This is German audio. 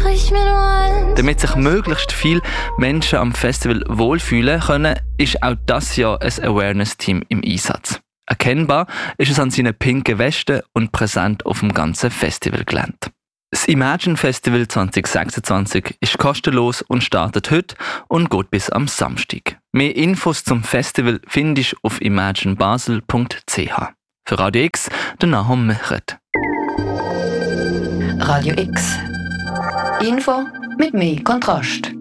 ich mir nur eins. Damit sich möglichst viele Menschen am Festival wohlfühlen können, ist auch das Jahr ein Awareness-Team im Einsatz. Erkennbar ist es an seinen pinken Westen und präsent auf dem ganzen Festivalgelände. Das Imagine Festival 2026 ist kostenlos und startet heute und geht bis am Samstag. Mehr Infos zum Festival findest du auf imaginebasel.ch. Für Radio X, der Nahum Mechert. Radio X. Info mit mehr Kontrast.